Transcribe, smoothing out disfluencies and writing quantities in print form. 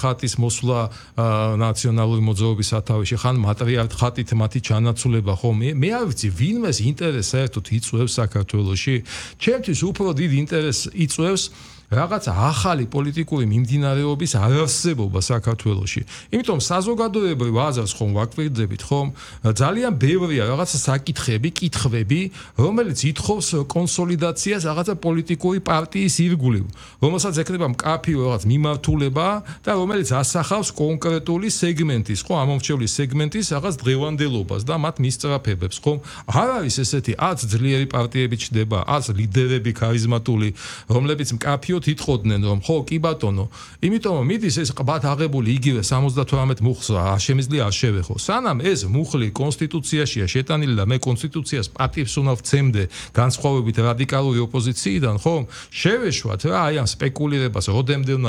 ხატის მოსვლა ნაციონალური მოძრაობის სათავეში, ხან მატერიალ ხატით მათი ჩანაცვლება, ხო, მე არ ვიცი, ვინმეს ინტერესს საერთოდ იწვევს საქართველოში. ჩემთვის უფრო დიდ ინტერესს იწვევს რაღაცა ახალი პოლიტიკური მიმდინარეობის არარსებობა საქართველოში. იმიტომ საზოგადოებრივ აზრს ხომ ვაკვირდებით, ხომ? ძალიან ბევრია რაღაცა საკითხები, კითხვები, რომელიც ითხოვს კონსოლიდაციას რაღაცა პოლიტიკური პარტიის ირგვლივ, რომელსაც ექნება მკაფიო რაღაც მიმართულება და რომელიც ასახავს კონკრეტული სეგმენტის, ხო, ამომრჩევლის სეგმენტის რაღაც დღევანდელობას და მათ მისწრაფებებს, ხომ? არ არის ესეთი აც ძლიერი პარტიები ჩდება, აც ლიდერები ქარიზმატული, რომლებიც მკაფიო ითხოვდნენ რომ ხო კი ბატონო იმიტომ მიდის ეს ყბათ აღებული იგივე 78 მუხლს არ შემიძლია არ შევეხო სანამ ეს მუხლი კონსტიტუციაშია შეტანილი და მე კონსტიტუციას პატივს უნდა ვცემდე განსხვავებით რადიკალური ოპოზიციიდან ხო შევეშვათ რა აი ამ სპეკულირებას როდემდე